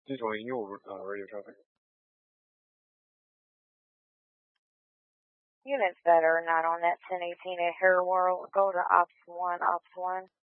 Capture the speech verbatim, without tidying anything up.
这种应用uh, radio traffic. Units that are not on that ten eighteen at Hair World, go to Ops one, Ops one.